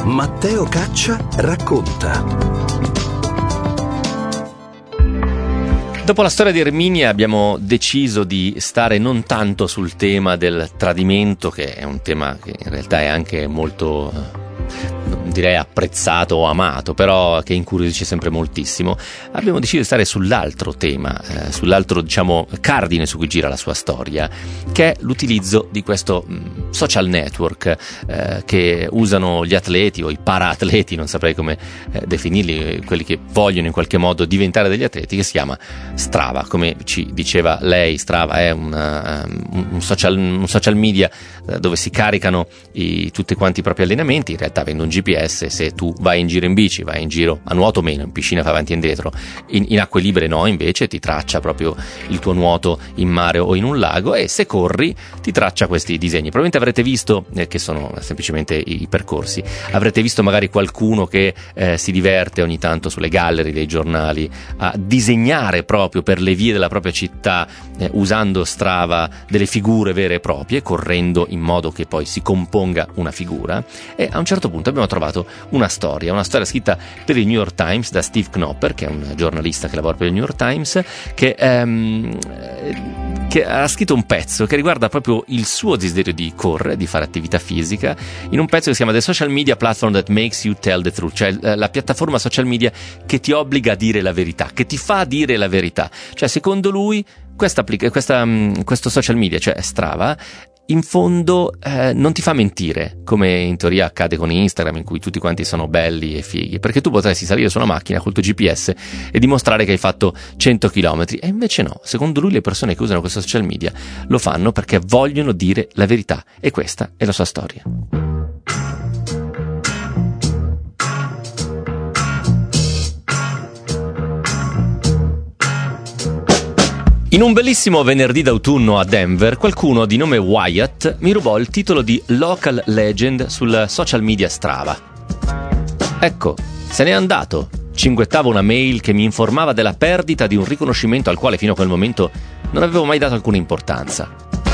Matteo Caccia racconta. Dopo la storia di Erminia abbiamo deciso di stare non tanto sul tema del tradimento, che è un tema che in realtà è anche molto, non direi apprezzato o amato, però che incuriosisce sempre moltissimo. Abbiamo deciso di stare sull'altro tema, sull'altro, diciamo, cardine su cui gira la sua storia, che è l'utilizzo di questo social network che usano gli atleti o i para-atleti, non saprei come definirli, quelli che vogliono in qualche modo diventare degli atleti, che si chiama Strava. Come ci diceva lei, Strava è un social media dove si caricano tutti quanti i propri allenamenti, in realtà avendo un GPS. Se tu vai in giro in bici, vai in giro a nuoto meno, in piscina fai avanti e indietro, in acque libere no, invece ti traccia proprio il tuo nuoto in mare o in un lago, e se corri ti traccia questi disegni. Probabilmente avrete visto, che sono semplicemente i percorsi, avrete visto magari qualcuno che si diverte ogni tanto sulle gallery dei giornali a disegnare proprio per le vie della propria città, usando Strava, delle figure vere e proprie, correndo in modo che poi si componga una figura. E a un certo punto abbiamo trovato una storia scritta per il New York Times da Steve Knopper, che è un giornalista che lavora per il New York Times, che ha scritto un pezzo che riguarda proprio il suo desiderio di correre, di fare attività fisica, in un pezzo che si chiama The Social Media Platform That Makes You Tell the Truth, cioè la piattaforma social media che ti obbliga a dire la verità, che ti fa dire la verità. Cioè, secondo lui, questo social media, cioè Strava, in fondo non ti fa mentire, come in teoria accade con Instagram, in cui tutti quanti sono belli e fighi, perché tu potresti salire su una macchina col tuo GPS e dimostrare che hai fatto 100 km, e invece no. Secondo lui le persone che usano questo social media lo fanno perché vogliono dire la verità, e questa è la sua storia. In un bellissimo venerdì d'autunno a Denver, qualcuno di nome Wyatt mi rubò il titolo di Local Legend sul social media Strava. Ecco, se n'è andato. Cinguettava una mail che mi informava della perdita di un riconoscimento al quale fino a quel momento non avevo mai dato alcuna importanza.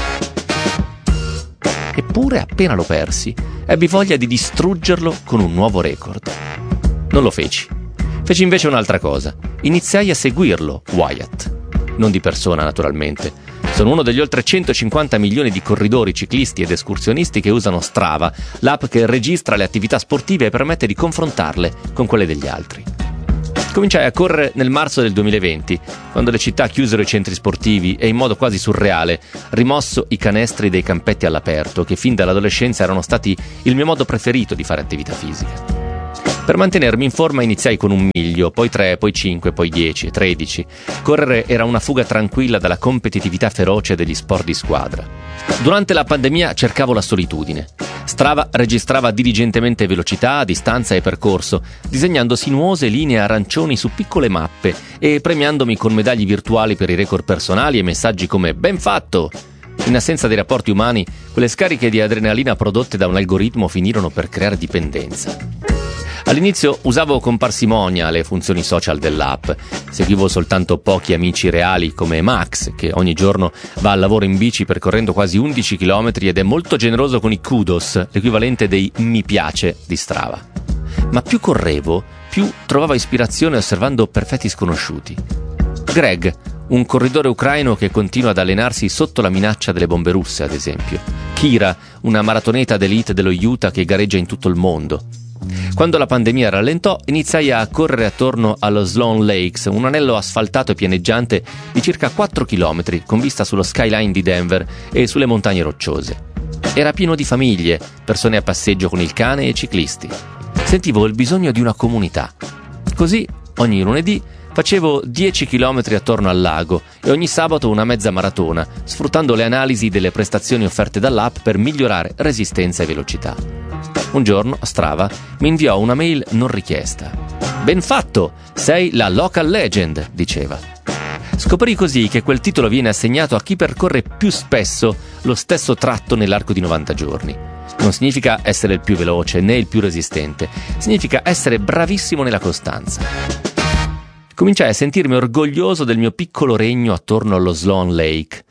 Eppure, appena lo persi, ebbi voglia di distruggerlo con un nuovo record. Non lo feci. Feci invece un'altra cosa. Iniziai a seguirlo, Wyatt. Non di persona, naturalmente. Sono uno degli oltre 150 milioni di corridori, ciclisti ed escursionisti che usano Strava, l'app che registra le attività sportive e permette di confrontarle con quelle degli altri. Cominciai a correre nel marzo del 2020, quando le città chiusero i centri sportivi e in modo quasi surreale rimosso i canestri dei campetti all'aperto, che fin dall'adolescenza erano stati il mio modo preferito di fare attività fisica. Per mantenermi in forma iniziai con 1 miglio, poi 3, poi 5, poi 10, 13. Correre era una fuga tranquilla dalla competitività feroce degli sport di squadra. Durante la pandemia cercavo la solitudine. Strava registrava diligentemente velocità, distanza e percorso, disegnando sinuose linee arancioni su piccole mappe e premiandomi con medaglie virtuali per i record personali e messaggi come "ben fatto". In assenza dei rapporti umani, quelle scariche di adrenalina prodotte da un algoritmo finirono per creare dipendenza. All'inizio usavo con parsimonia le funzioni social dell'app. Seguivo soltanto pochi amici reali come Max, che ogni giorno va al lavoro in bici percorrendo quasi 11 km ed è molto generoso con i kudos, l'equivalente dei mi piace di Strava. Ma più correvo, più trovavo ispirazione osservando perfetti sconosciuti. Greg, un corridore ucraino che continua ad allenarsi sotto la minaccia delle bombe russe, ad esempio. Kira, una maratoneta d'elite dello Utah che gareggia in tutto il mondo. Quando la pandemia rallentò, iniziai a correre attorno allo Sloan Lakes, un anello asfaltato e pianeggiante di circa 4 km con vista sullo skyline di Denver e sulle montagne rocciose. Era pieno di famiglie, persone a passeggio con il cane e ciclisti. Sentivo il bisogno di una comunità. Così, ogni lunedì, facevo 10 km attorno al lago e ogni sabato una mezza maratona, sfruttando le analisi delle prestazioni offerte dall'app per migliorare resistenza e velocità. Un giorno Strava mi inviò una mail non richiesta. "Ben fatto! Sei la local legend", diceva. Scoprì così che quel titolo viene assegnato a chi percorre più spesso lo stesso tratto nell'arco di 90 giorni. Non significa essere il più veloce né il più resistente, significa essere bravissimo nella costanza. Cominciai a sentirmi orgoglioso del mio piccolo regno attorno allo Sloan Lake.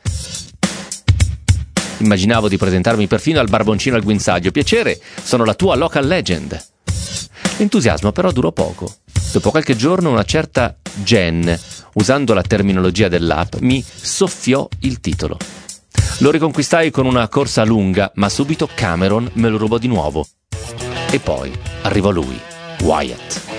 Immaginavo di presentarmi perfino al barboncino al guinzaglio. "Piacere, sono la tua local legend". L'entusiasmo però durò poco. Dopo qualche giorno una certa Jen, usando la terminologia dell'app, mi soffiò il titolo. Lo riconquistai con una corsa lunga, ma subito Cameron me lo rubò di nuovo. E poi arrivò lui, Wyatt.